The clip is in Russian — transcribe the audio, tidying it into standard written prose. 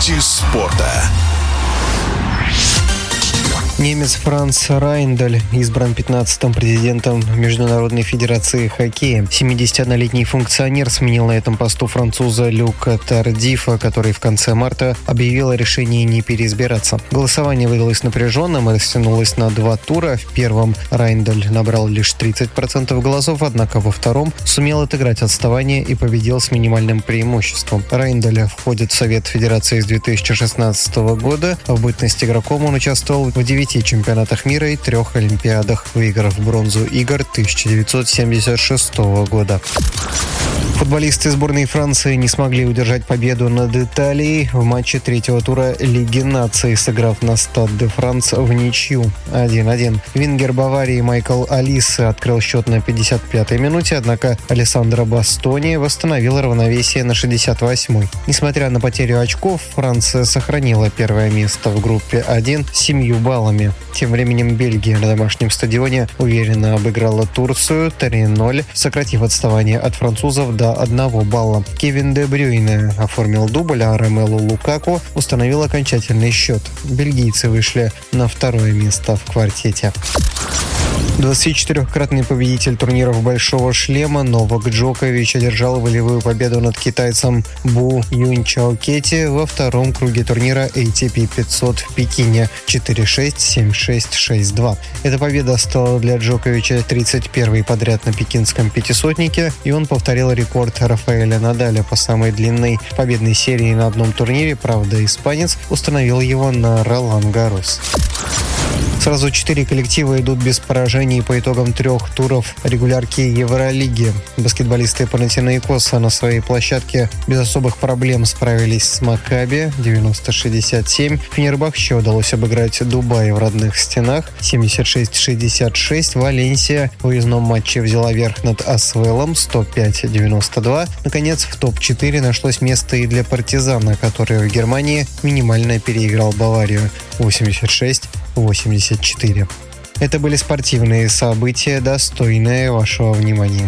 Новости спорта. Немец Франц Райндель избран 15-м президентом Международной федерации хоккея. 71-летний функционер сменил на этом посту француза Люка Тардифа, который в конце марта объявил о решении не переизбираться. Голосование выдалось напряженным и растянулось на 2 тура. В первом Райндель набрал лишь 30% голосов, однако во втором сумел отыграть отставание и победил с минимальным преимуществом. Райндель входит в Совет Федерации с 2016 года. В бытность игроком он участвовал в 9 чемпионатах мира и 3 Олимпиадах, выиграв бронзу игр 1976 года. Футболисты сборной Франции не смогли удержать победу над Италией в матче 3-го тура Лиги наций, сыграв на Стад де Франс в ничью 1-1. Вингер Баварии Майкл Олисе открыл счет на 55-й минуте, однако Алессандро Бастони восстановил равновесие на 68-й. Несмотря на потерю очков, Франция сохранила первое место в группе 1 с 7 баллами. Тем временем Бельгия на домашнем стадионе уверенно обыграла Турцию 3-0, сократив отставание от французов до 1 балла. Кевин Де Брюйне оформил дубль, а Ромелу Лукаку установил окончательный счет. Бельгийцы вышли на 2-е место в квартете. 24-кратный победитель турниров «Большого шлема» Новак Джокович одержал волевую победу над китайцем Бу Юньчаокети во втором круге турнира ATP 500 в Пекине 4-6, 7-6, 6-2. Эта победа стала для Джоковича 31-й подряд на пекинском пятисотнике, и он повторил рекорд Рафаэля Надаля по самой длинной победной серии на одном турнире. Правда, испанец установил его на Ролан-Гаррос. Сразу 4 коллектива идут без поражений по итогам 3 туров регулярки Евролиги. Баскетболисты Панатинаикоса на своей площадке без особых проблем справились с Маккаби 90-67. Фенербахче удалось обыграть Дубай в родных стенах 76-66. Валенсия в выездном матче взяла верх над Асвелом 105-92. Наконец, в топ-4 нашлось место и для Партизана, который в Германии минимально переиграл Баварию 86-84. Это были спортивные события, достойные вашего внимания.